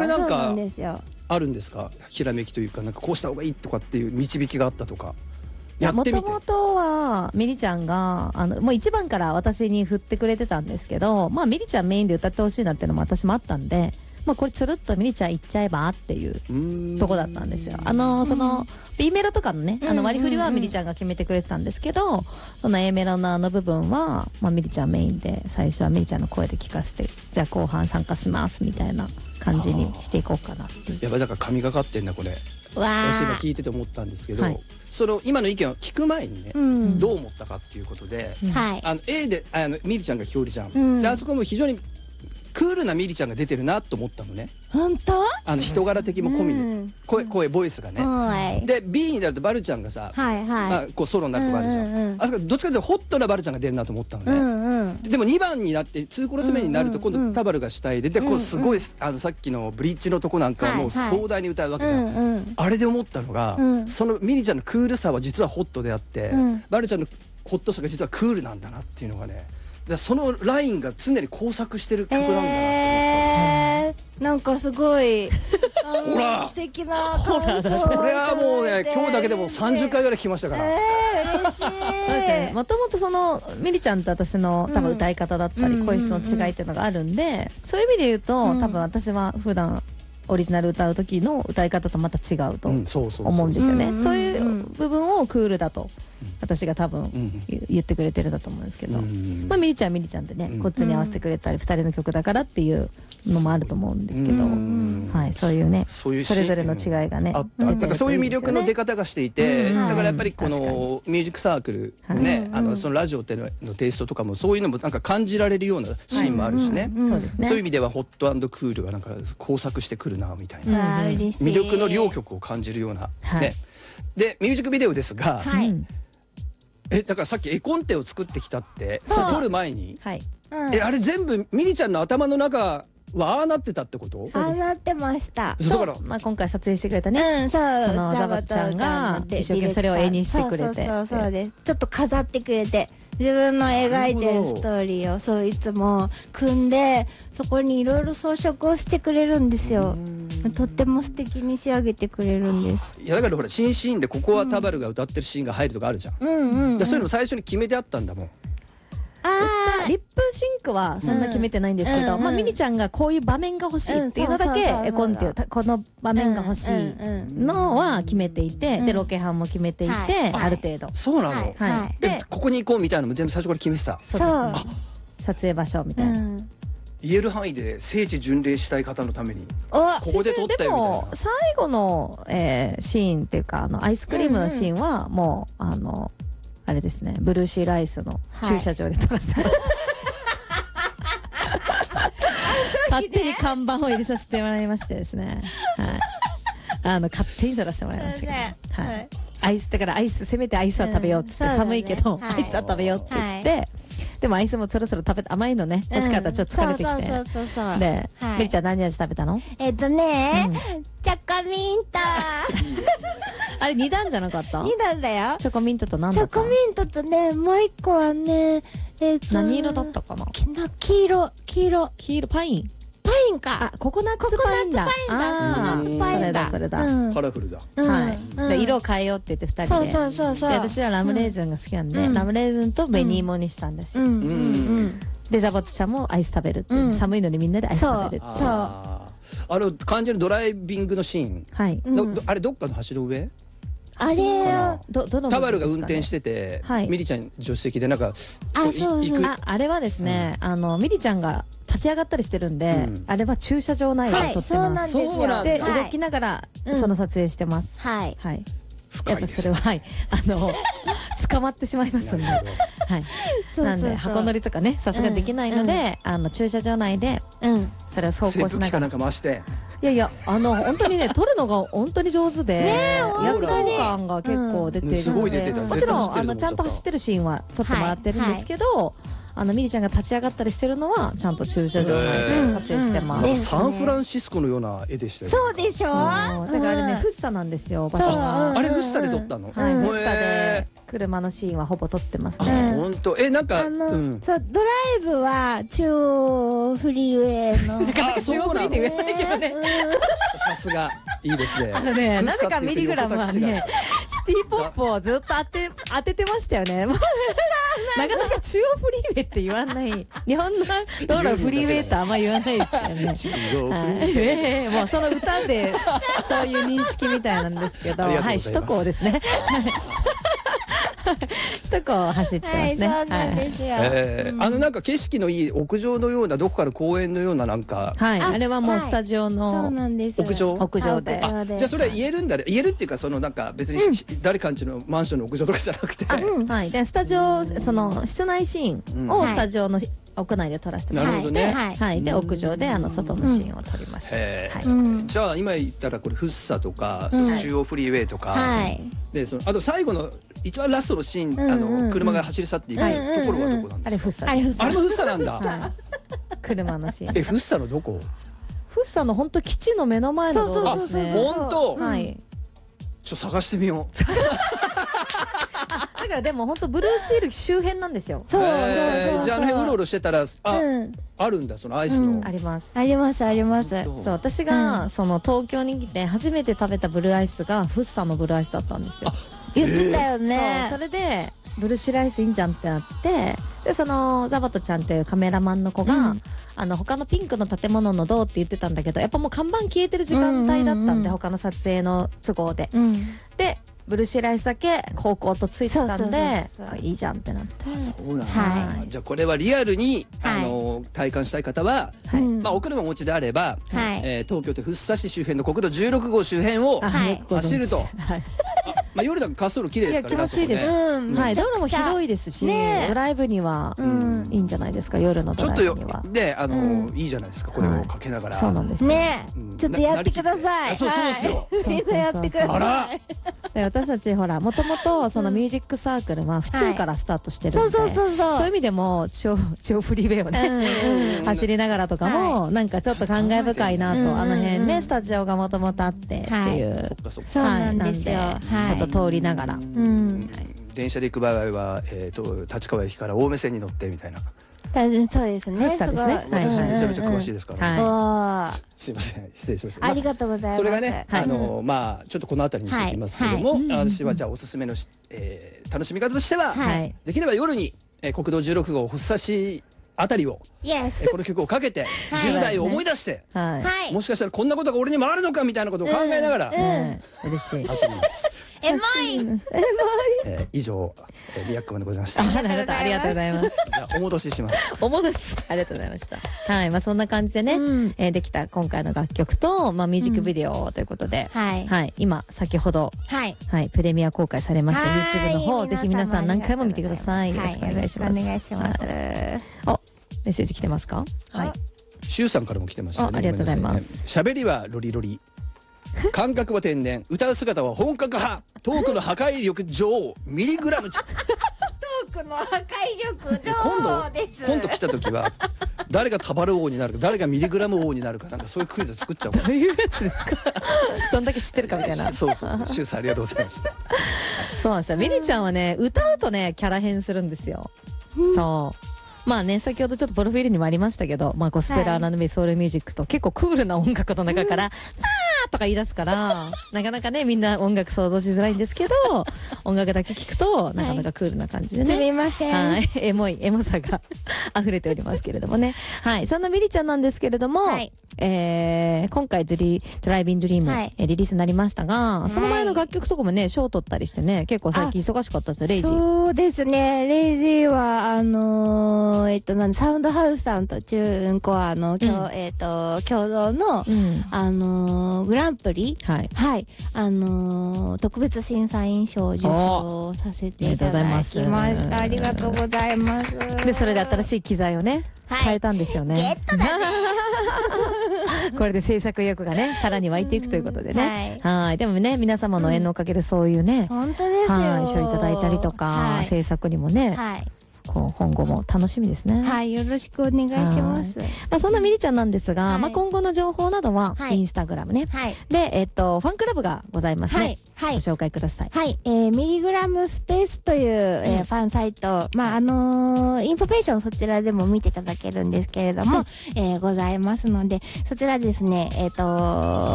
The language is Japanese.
れなんかそうなんですよ。 あるんですか？ひらめきというか、なんかこうした方がいいとかっていう導きがあったとか。やってみて。 もともとはミリちゃんがもう一番から私に振ってくれてたんですけど、まあミリちゃんメインで歌ってほしいなっていうのも私もあったんで、まあこれつるっとミリちゃん言っちゃえばっていうとこだったんですよ。その B メロとかのね、割り振りはミリちゃんが決めてくれてたんですけど、その A メロの部分は、まあミリちゃんメインで最初はミリちゃんの声で聞かせて、じゃあ後半参加しますみたいな感じにしていこうかなっていう。 やっぱだから神がかってんだこれ。私今聞いてて思ったんですけど、はい、その今の意見を聞く前にね、どう思ったかっていうことで、A でミリちゃんがひょうりちゃん、であそこも非常にクールなミリちゃんが出てるなと思ったのね。 本当？ 人柄的も込みで、声ボイスがね。で B になるとバルちゃんがさ、こうソロになるとかあるじゃん。あそこどっちかというとホットなバルちゃんが出るなと思ったのね。でも2番になって2コーラス目になると今度タバルが主体で、こうすごいさっきのブリッジのとこなんかはもう壮大に歌うわけじゃん。あれで思ったのが、そのミリちゃんのクールさは実はホットであって、バルちゃんのホットさが実はクールなんだなっていうのがね。そのラインが常に交錯してる曲なんだなって思ったんですよ。 なんかすごいほら素敵な感想。 それはもうね、今日だけでも30回ぐらい聞きましたから。 嬉しい。 もともとそのミリちゃんと私の多分歌い方だったり声質の違いっていうのがあるんで、そういう意味で言うと多分私は普段オリジナル歌う時の歌い方とまた違うと思うんですよね。そういう部分をクールだと私が多分言ってくれてるんだと思うんですけど、まあミリちゃんはミリちゃんでね、こっちに合わせてくれたり2人の曲だからっていうのもあると思うんですけど、はい、そういうね、それぞれの違いがね、 なんかそういう魅力の出方がしていて、だからやっぱりこのミュージックサークルね、そのラジオってのテイストとかもそういうのもなんか感じられるようなシーンもあるしね。そういう意味ではホット&クールがなんか交錯してくるなみたいな、魅力の両極を感じるようなね。でミュージックビデオですが、だからさっき絵コンテを作ってきたって、それ撮る前に、あれ全部ミリちゃんの頭の中はああなってたってこと？ ああなってました。 だからまあ今回撮影してくれたね、そのザバトちゃんが一生懸命それを絵にしてくれて、 そうです。ちょっと飾ってくれて、自分の描いてるストーリーをそういつも組んで、そこにいろいろ装飾をしてくれるんですよ。とっても素敵に仕上げてくれるんです。 いやだからほら新シーンでここはタバルが歌ってるシーンが入るとかあるじゃん。そういうのも最初に決めてあったんだもん。 リップシンクはそんな決めてないんですけど、まあミニちゃんがこういう場面が欲しいっていうのだけ絵コンテをこの場面が欲しいのは決めていて、でロケハンも決めていて、ある程度。 そうなの。でここに行こうみたいなのも全部最初から決めてた。 そうですね。撮影場所みたいな。 言える範囲で聖地巡礼したい方のためにここで撮ったよみたいな。でも最後のシーンっていうかアイスクリームのシーンはもうあれですね、ブルーシーライスの駐車場で撮らせてもらって勝手に看板を入れさせてもらいましてですね、勝手に撮らせてもらいましたけど、アイスだからせめてアイスは食べようって言って、寒いけどアイスは食べようって言って、でもアイスもそろそろ食べて、甘いのね欲しかったらちょっと疲れてきて、でメリちゃん何味食べたの？ チョコミント。 あれ2段じゃなかった？ 2 段だよ。 チョコミントと何だった？ チョコミントとね、もう1個はね、 何色だったかな？ 黄色パインか。ココナッツパインだ。それだ。 カラフルだ。 はい。色を変えようって言って2人で。そう。で私はラムレーズンが好きなんで、ラムレーズンと紅芋にしたんですよ。でザボツちゃんもアイス食べるっていう、寒いのにみんなでアイス食べるっていう。 完全にドライビングのシーン。あれどっかの橋の上？ あれタバルが運転してて、ミリちゃん助手席でなんかあれはですね、ミリちゃんが立ち上がったりしてるんで、あれは駐車場内で撮ってます。で動きながらその撮影してます。はい。やっぱそれは捕まってしまいますんで、なんで箱乗りとかねさすがにできないので、駐車場内でそれを走行しながらなんか回して。 いや本当にね撮るのが本当に上手で、躍動感が結構出てるので、もちろんちゃんと走ってるシーンは撮ってもらってるんですけど、 ミリちゃんが立ち上がったりしてるのはちゃんと駐車場内で撮影してます。 サンフランシスコのような絵でしたよね。 そうでしょ。だからあれね、フッサなんですよ、場所が。 あれフッサで撮ったの？ はい、フッサで車のシーンはほぼ撮ってますね。 本当。なんかそうドライブは中央フリーウェイの。 中央フリーって言えないけどね。 さすがいいですね。 なぜかミリグラムはね、シティポップをずっと当ててましたよね。なかなか中央フリーウェイって言わない。日本の道路フリーウェイってあんま言わないですよね。もうその歌でそういう認識みたいなんですけど、はい、首都高ですね。首都高を走ってますね。 そうなんですよ。 なんか景色のいい屋上のようなどこかの公園のようななんか、 はい、あれはもうスタジオの屋上で。 じゃあそれは言えるんだね。言えるっていうかそのなんか別に誰かんちのマンションの屋上とかじゃなくて、 はい。でスタジオその室内シーンをスタジオの屋内で撮らせてもらって、 なるほどね。はい。で屋上で外のシーンを撮りました。 じゃあ今言ったらこれフッサとか中央フリーウェイとか、であと最後の一番ラストのシーン、車が走り去っていくところはどこなんですか？ あれフッサ。 あれもフッサなんだ。 車のシーン。 フッサのどこ？ フッサの本当基地の目の前の道路ですね。 本当。 はい。 ちょっと探してみよう。 だからでも本当ブルーシール周辺なんですよ。 そう。じゃああの辺うろうろしてたらあるんだそのアイスの。 あります。 ありますあります。 そう私がその東京に来て初めて食べたブルーアイスがフッサのブルーアイスだったんですよ。 言ってたよね。 それでブルーシールアイスいいんじゃんってなって、でそのザバトちゃんっていうカメラマンの子が、他のピンクの建物のどうって言ってたんだけど、やっぱもう看板消えてる時間帯だったんで、他の撮影の都合で、でブルーシールアイスだけ高校とついてたんでいいじゃんってなって。 そうなんだ。じゃあこれはリアルに体感したい方は、お車お持ちであれば東京都福生市周辺の国道16号周辺を走ると。夜だと滑走路綺麗ですからね。 気持ちいいです。はい、道路も広いですし、ドライブにはいいんじゃないですか、夜のドライブには。 で、いいじゃないですか、これをかけながら。 そうなんですね。ちょっとやってください。 そうですよ。 みんなやってください。 私たちほらもともとそのミュージックサークルは府中からスタートしてるんで、そういう意味でも超フリーウェイをね走りながらとかもなんかちょっと感慨深いなと、あの辺ねスタジオがもともとあってっていう、 そうなんですよ。 ちょっと通りながら、 電車で行く場合は立川駅から青梅線に乗ってみたいな。 そうですね。 私めちゃめちゃ詳しいですからね。すいません、失礼しました。 ありがとうございます。 それがね、ちょっとこの辺りにしておきますけども、私はじゃあおすすめの楽しみ方としては、できれば夜に国道16号福生市あたりをこの曲をかけて10代を思い出して、もしかしたらこんなことが俺にもあるのかみたいなことを考えながら嬉しい走ります。 エモい。 以上宮古までございました。 ありがとうございます。 じゃあお戻しします。 お戻し。ありがとうございました。はい、そんな感じでね、できた今回の楽曲とミュージックビデオということで、今先ほどプレミア公開されました YouTube の方、ぜひ皆さん何回も見てください。よろしくお願いします。 お願いします。 お、メッセージ来てますか？はい。 シュウさんからも来てましたね。 ありがとうございます。 喋りはロリロリ。感覚は天然、歌う姿は本格派、トークの破壊力女王ミリグラムちゃん。 トークの破壊力女王です。 今度来た時は誰がタバル王になるか、誰がミリグラム王になるか、なんかそういうクイズ作っちゃうから。 どういうやつですか？どんだけ知ってるかみたいな。 そう。シュウさんありがとうございました。 そうなんですよ。ミリちゃんはね、歌うとねキャラ変するんですよ。そう。先ほどちょっとプロフィールにもありましたけど、ゴスペル、R&B、ソウルミュージックと結構クールな音楽の中からパーとか言い出すからなかなかねみんな音楽想像しづらいんですけど、音楽だけ聞くとなかなかクールな感じでね、 すみません、 はい、エモさが溢れておりますけれどもね。はい、そんなミリちゃんなんですけれども、今回ドライビンドリーム、リリースになりましたが、その前の楽曲とかもね賞を取ったりしてね、結構最近忙しかったですよ。レイジー。 そうですね、レイジーはサウンドハウスさんとチューンコアの共同のグランプリ、特別審査員賞を受賞させていただきました。ありがとうございます。 でそれで新しい機材をね変えたんですよね。 ゲットだね。 これで制作意欲がねさらに湧いていくということでね。はい。でもね皆様の縁のおかげでそういうね、 本当ですよ。 賞いただいたりとか制作にもね今後も楽しみですね。 はい、よろしくお願いします。 そんなミリちゃんなんですが、今後の情報などは、インスタグラムね。で、ファンクラブがございますね。ご紹介ください。 はい、ミリグラムスペースという、ファンサイト、インフォメーションそちらでも見ていただけるんですけれども、ございますので、そちらですね、